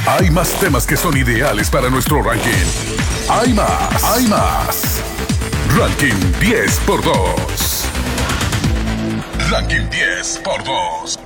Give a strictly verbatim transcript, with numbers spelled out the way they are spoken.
Hay más temas que son ideales para nuestro ranking. Hay más, hay más. Ranking diez por dos. Ranking diez por dos.